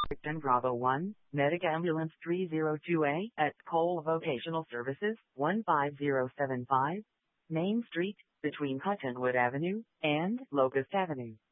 Victim Bravo 1, Medic Ambulance 302A at Cole Vocational Services, 15075, Main Street, between Cottonwood Avenue and Locust Avenue.